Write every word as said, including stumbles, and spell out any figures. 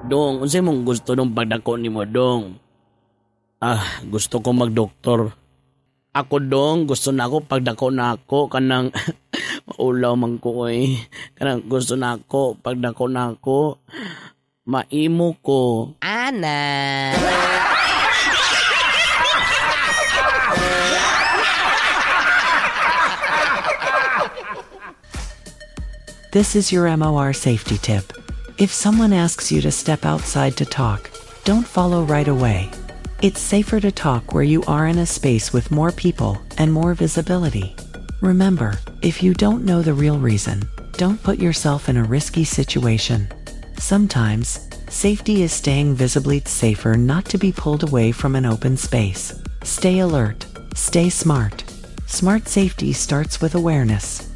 Dong, unsay mong gusto nung pagdako nimo dong? Ah, gusto ko magdoktor. Ako dong, gusto na ako pagdako na ako kanang ulaw man ko eh. Kanang gusto na ako pagdako na ako maimo ko. Ana. This is your M O R safety tip. If someone asks you to step outside to talk, don't follow right away. It's safer to talk where you are in a space with more people and more visibility. Remember, if you don't know the real reason, don't put yourself in a risky situation. Sometimes, safety is staying visibly safer not to be pulled away from an open space. Stay alert. Stay smart. Smart safety starts with awareness.